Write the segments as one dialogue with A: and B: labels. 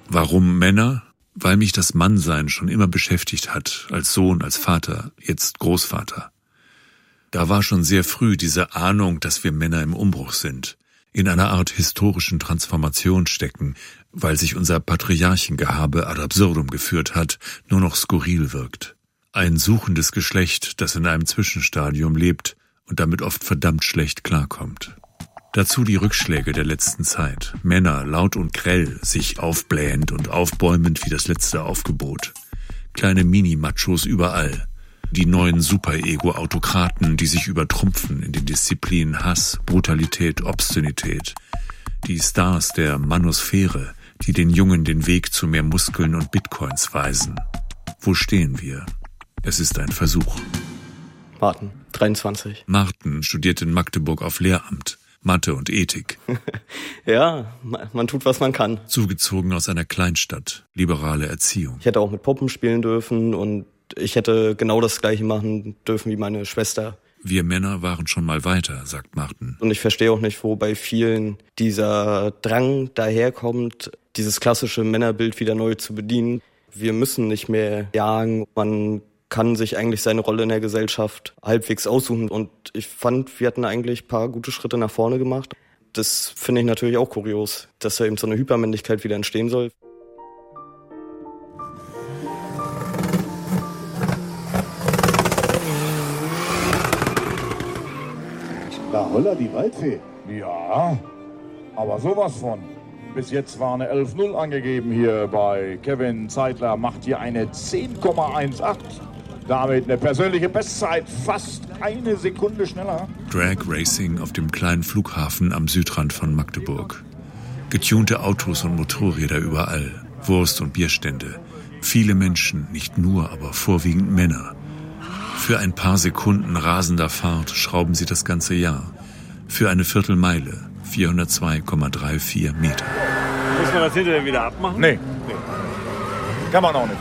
A: Warum Männer? Weil mich das Mannsein schon immer beschäftigt hat, als Sohn, als Vater, jetzt Großvater. Da war schon sehr früh diese Ahnung, dass wir Männer im Umbruch sind, in einer Art historischen Transformation stecken, weil sich unser Patriarchengehabe ad absurdum geführt hat, nur noch skurril wirkt. Ein suchendes Geschlecht, das in einem Zwischenstadium lebt und damit oft verdammt schlecht klarkommt. Dazu die Rückschläge der letzten Zeit. Männer, laut und grell, sich aufblähend und aufbäumend wie das letzte Aufgebot. Kleine Mini-Machos überall. Die neuen Super-Ego-Autokraten, die sich übertrumpfen in den Disziplinen Hass, Brutalität, Obszönität. Die Stars der Manosphäre, die den Jungen den Weg zu mehr Muskeln und Bitcoins weisen. Wo stehen wir? Es ist ein Versuch.
B: Martin, 23.
A: Martin studiert in Magdeburg auf Lehramt. Mathe und Ethik.
B: Ja, man tut, was man kann.
A: Zugezogen aus einer Kleinstadt, liberale Erziehung.
B: Ich hätte auch mit Puppen spielen dürfen und ich hätte genau das Gleiche machen dürfen wie meine Schwester.
A: Wir Männer waren schon mal weiter, sagt Martin.
B: Und ich verstehe auch nicht, wo bei vielen dieser Drang daherkommt, dieses klassische Männerbild wieder neu zu bedienen. Wir müssen nicht mehr jagen, man kann sich eigentlich seine Rolle in der Gesellschaft halbwegs aussuchen. Und ich fand, wir hatten eigentlich ein paar gute Schritte nach vorne gemacht. Das finde ich natürlich auch kurios, dass da eben so eine Hypermännlichkeit wieder entstehen soll.
C: Da holla die Waldfee. Ja, aber sowas von. Bis jetzt war eine 11-0 angegeben hier bei Kevin Zeitler. Macht hier eine 10,18. Damit eine persönliche Bestzeit, fast eine Sekunde schneller.
A: Drag Racing auf dem kleinen Flughafen am Südrand von Magdeburg. Getunte Autos und Motorräder überall. Wurst- und Bierstände. Viele Menschen, nicht nur, aber vorwiegend Männer. Für ein paar Sekunden rasender Fahrt schrauben sie das ganze Jahr. Für eine Viertelmeile, 402,34 Meter.
D: Muss man das hinterher wieder abmachen?
C: Nee. Kann man auch nicht.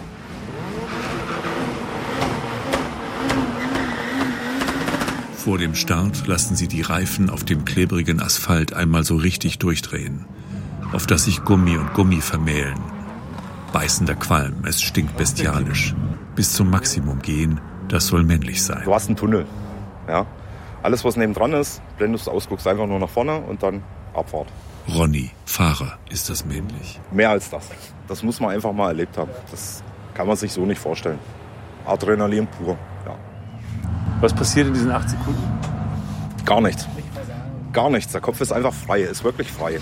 A: Vor dem Start lassen sie die Reifen auf dem klebrigen Asphalt einmal so richtig durchdrehen, auf dass sich Gummi und Gummi vermählen. Beißender Qualm, es stinkt bestialisch. Bis zum Maximum gehen, das soll männlich sein.
E: Du hast einen Tunnel, ja. Alles, was nebendran ist, blendest du aus, guckst einfach nur nach vorne und dann Abfahrt.
A: Ronny, Fahrer, ist das männlich?
E: Mehr als das. Das muss man einfach mal erlebt haben. Das kann man sich so nicht vorstellen. Adrenalin pur, ja.
D: Was passiert in diesen 8 Sekunden?
E: Gar nichts. Gar nichts. Der Kopf ist einfach frei, ist wirklich frei.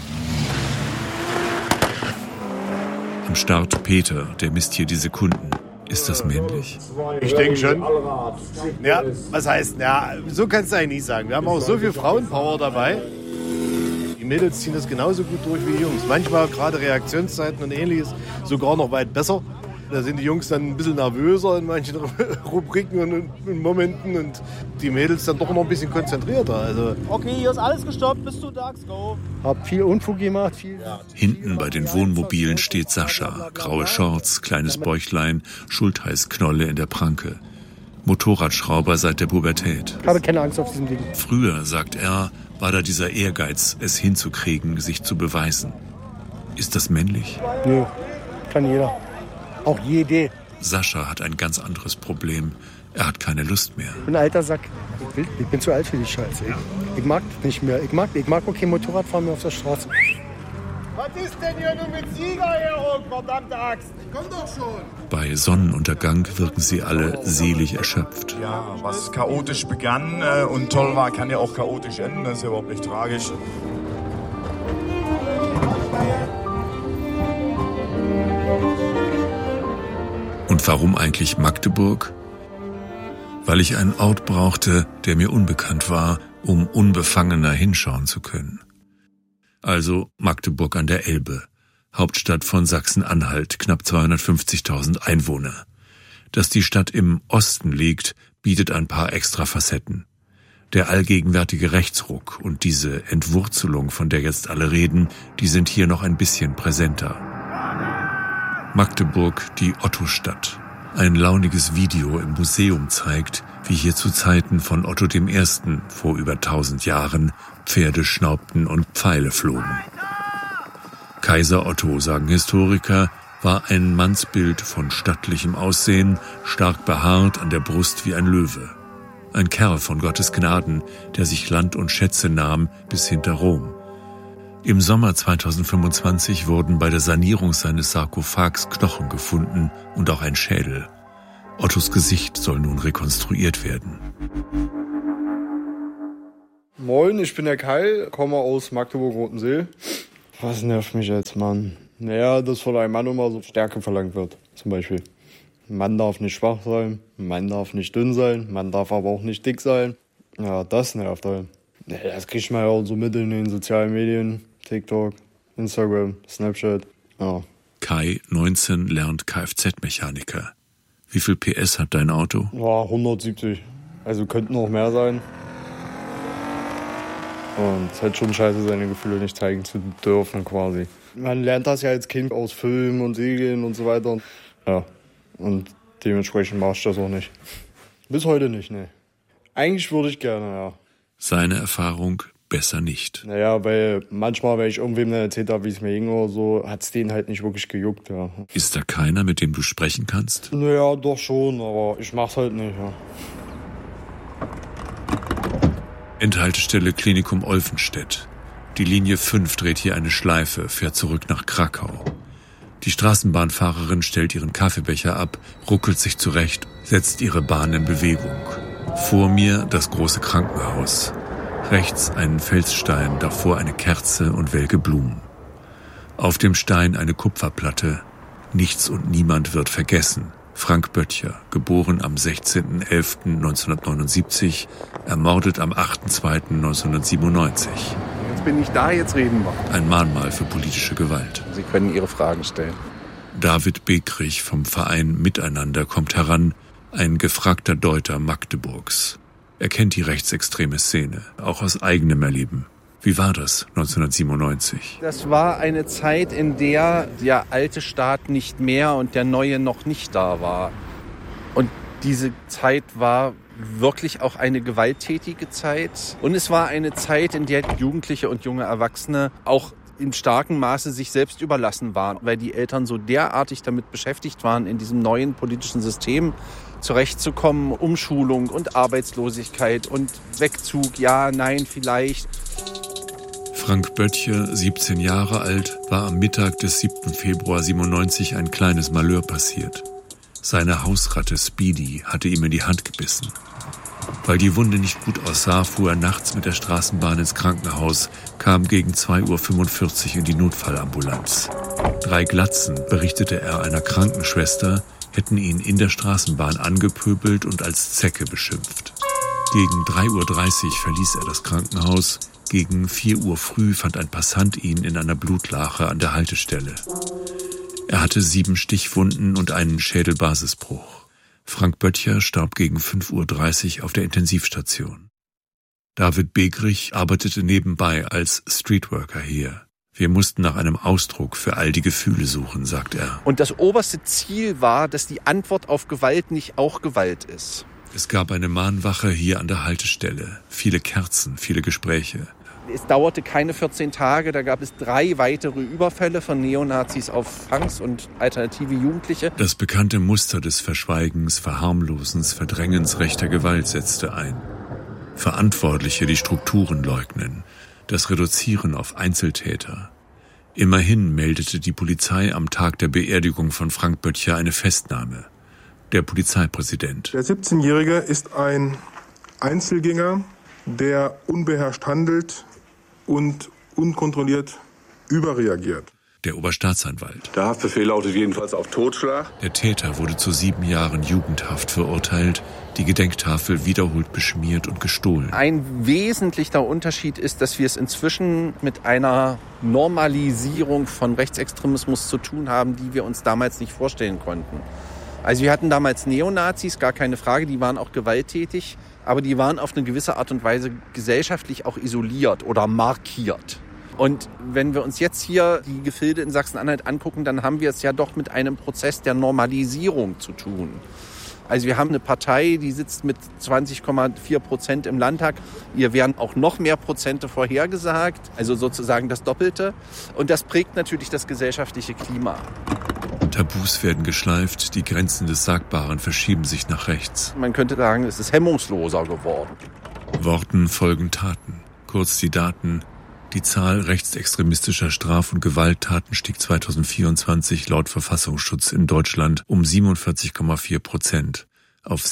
A: Am Start Peter, der misst hier die Sekunden. Ist das männlich?
F: Ich denke schon. Ja, was heißt, ja, so kannst du eigentlich nicht sagen. Wir haben auch so viel Frauenpower dabei. Die Mädels ziehen das genauso gut durch wie die Jungs. Manchmal gerade Reaktionszeiten und ähnliches sogar noch weit besser. Da sind die Jungs dann ein bisschen nervöser in manchen Rubriken und Momenten und die Mädels dann doch noch ein bisschen konzentrierter. Also
G: okay, hier ist alles gestoppt, bis zu Ducks, go.
H: Hab viel Unfug gemacht.
A: Hinten bei den Wohnmobilen steht Sascha. Graue Shorts, kleines Bäuchlein, Schultheißknolle in der Pranke. Motorradschrauber seit der Pubertät.
H: Ich habe keine Angst auf diesem Ding.
A: Früher, sagt er, war da dieser Ehrgeiz, es hinzukriegen, sich zu beweisen. Ist das männlich?
H: Nö, kann jeder. Auch jede.
A: Sascha hat ein ganz anderes Problem. Er hat keine Lust mehr.
H: Ich bin ein alter Sack. Ich bin zu alt für die Scheiße. Ich mag das nicht mehr. Ich mag auch kein Motorradfahren mehr auf der Straße.
G: Was ist denn hier nur mit Siegerehrung, verdammte Axt? Ich komm doch schon.
A: Bei Sonnenuntergang wirken sie alle selig erschöpft.
C: Ja, was chaotisch begann und toll war, kann ja auch chaotisch enden. Das ist ja überhaupt nicht tragisch.
A: Und warum eigentlich Magdeburg? Weil ich einen Ort brauchte, der mir unbekannt war, um unbefangener hinschauen zu können. Also Magdeburg an der Elbe, Hauptstadt von Sachsen-Anhalt, knapp 250.000 Einwohner. Dass die Stadt im Osten liegt, bietet ein paar extra Facetten. Der allgegenwärtige Rechtsruck und diese Entwurzelung, von der jetzt alle reden, die sind hier noch ein bisschen präsenter. Magdeburg, die Ottostadt. Ein launiges Video im Museum zeigt, wie hier zu Zeiten von Otto I. vor über 1000 Jahren Pferde schnaubten und Pfeile flogen. Kaiser Otto, sagen Historiker, war ein Mannsbild von stattlichem Aussehen, stark behaart, an der Brust wie ein Löwe. Ein Kerl von Gottes Gnaden, der sich Land und Schätze nahm bis hinter Rom. Im Sommer 2025 wurden bei der Sanierung seines Sarkophags Knochen gefunden und auch ein Schädel. Ottos Gesicht soll nun rekonstruiert werden.
I: Moin, ich bin der Kai, komme aus Magdeburg-Rotensee. Was nervt mich als Mann? Naja, dass von einem Mann immer so Stärke verlangt wird, zum Beispiel. Ein Mann darf nicht schwach sein, ein Mann darf nicht dünn sein, ein Mann darf aber auch nicht dick sein. Ja, das nervt halt. Ja, das kriegt man ja auch so mit in den sozialen Medien, TikTok, Instagram, Snapchat, ja.
A: Kai, 19, lernt Kfz-Mechaniker. Wie viel PS hat dein Auto?
I: Ja, 170. Also könnten auch mehr sein. Und es ist halt schon scheiße, seine Gefühle nicht zeigen zu dürfen quasi. Man lernt das ja als Kind aus Filmen und Serien und so weiter. Ja, und dementsprechend mache ich das auch nicht. Bis heute nicht, ne. Eigentlich würde ich gerne, ja.
A: Seine Erfahrung besser nicht.
I: Naja, weil manchmal, wenn ich irgendwem dann erzählt habe, wie es mir ging oder so, hat es denen halt nicht wirklich gejuckt, ja.
A: Ist da keiner, mit dem du sprechen kannst?
I: Naja, doch schon, aber ich mach's halt nicht, ja.
A: Endhaltestelle Klinikum Olfenstedt. Die Linie 5 dreht hier eine Schleife, fährt zurück nach Krakau. Die Straßenbahnfahrerin stellt ihren Kaffeebecher ab, ruckelt sich zurecht, setzt ihre Bahn in Bewegung. Vor mir das große Krankenhaus. Rechts ein Felsstein, davor eine Kerze und welke Blumen. Auf dem Stein eine Kupferplatte. Nichts und niemand wird vergessen. Frank Böttcher, geboren am 16.11.1979, ermordet am 8.2.1997.
J: Jetzt bin ich da, jetzt reden wir.
A: Ein Mahnmal für politische Gewalt.
J: Sie können Ihre Fragen stellen.
A: David Begrich vom Verein Miteinander kommt heran, ein gefragter Deuter Magdeburgs. Er kennt die rechtsextreme Szene, auch aus eigenem Erleben. Wie war das 1997?
J: Das war eine Zeit, in der der alte Staat nicht mehr und der neue noch nicht da war. Und diese Zeit war wirklich auch eine gewalttätige Zeit. Und es war eine Zeit, in der Jugendliche und junge Erwachsene auch in starkem Maße sich selbst überlassen waren, weil die Eltern so derartig damit beschäftigt waren, in diesem neuen politischen System zurechtzukommen. Umschulung und Arbeitslosigkeit und Wegzug, ja, nein, vielleicht.
A: Frank Böttcher, 17 Jahre alt, war am Mittag des 7. Februar 97 ein kleines Malheur passiert. Seine Hausratte Speedy hatte ihm in die Hand gebissen. Weil die Wunde nicht gut aussah, fuhr er nachts mit der Straßenbahn ins Krankenhaus, kam gegen 2.45 Uhr in die Notfallambulanz. 3 Glatzen, berichtete er einer Krankenschwester, hätten ihn in der Straßenbahn angepöbelt und als Zecke beschimpft. Gegen 3.30 Uhr verließ er das Krankenhaus. Gegen 4 Uhr früh fand ein Passant ihn in einer Blutlache an der Haltestelle. Er hatte 7 Stichwunden und einen Schädelbasisbruch. Frank Böttcher starb gegen 5.30 Uhr auf der Intensivstation. David Begrich arbeitete nebenbei als Streetworker hier. Wir mussten nach einem Ausdruck für all die Gefühle suchen, sagt er.
J: Und das oberste Ziel war, dass die Antwort auf Gewalt nicht auch Gewalt ist.
A: Es gab eine Mahnwache hier an der Haltestelle. Viele Kerzen, viele Gespräche.
J: Es dauerte keine 14 Tage, da gab es 3 weitere Überfälle von Neonazis auf Punks und alternative Jugendliche.
A: Das bekannte Muster des Verschweigens, Verharmlosens, Verdrängens rechter Gewalt setzte ein. Verantwortliche die Strukturen leugnen, das Reduzieren auf Einzeltäter. Immerhin meldete die Polizei am Tag der Beerdigung von Frank Böttcher eine Festnahme. Der Polizeipräsident.
K: Der 17-Jährige ist ein Einzelgänger, der unbeherrscht handelt und unkontrolliert überreagiert.
A: Der Oberstaatsanwalt.
L: Der Haftbefehl lautet jedenfalls auf Totschlag.
A: Der Täter wurde zu 7 Jahren Jugendhaft verurteilt, die Gedenktafel wiederholt beschmiert und gestohlen.
J: Ein wesentlicher Unterschied ist, dass wir es inzwischen mit einer Normalisierung von Rechtsextremismus zu tun haben, die wir uns damals nicht vorstellen konnten. Also wir hatten damals Neonazis, gar keine Frage, die waren auch gewalttätig, aber die waren auf eine gewisse Art und Weise gesellschaftlich auch isoliert oder markiert. Und wenn wir uns jetzt hier die Gefilde in Sachsen-Anhalt angucken, dann haben wir es ja doch mit einem Prozess der Normalisierung zu tun. Also wir haben eine Partei, die sitzt mit 20,4% im Landtag. Ihr werden auch noch mehr Prozente vorhergesagt, also sozusagen das Doppelte. Und das prägt natürlich das gesellschaftliche Klima.
A: Tabus werden geschleift, die Grenzen des Sagbaren verschieben sich nach rechts.
J: Man könnte sagen, es ist hemmungsloser geworden.
A: Worten folgen Taten. Kurz die Daten. Die Zahl rechtsextremistischer Straf- und Gewalttaten stieg 2024 laut Verfassungsschutz in Deutschland um 47,4% auf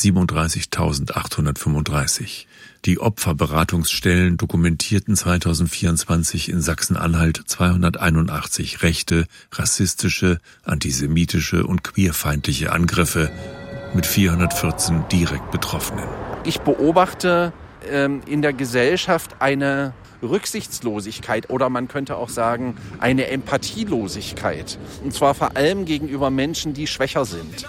A: 37.835. Die Opferberatungsstellen dokumentierten 2024 in Sachsen-Anhalt 281 rechte, rassistische, antisemitische und queerfeindliche Angriffe mit 414 direkt Betroffenen.
J: Ich beobachte in der Gesellschaft eine Rücksichtslosigkeit oder man könnte auch sagen eine Empathielosigkeit. Und zwar vor allem gegenüber Menschen, die schwächer sind.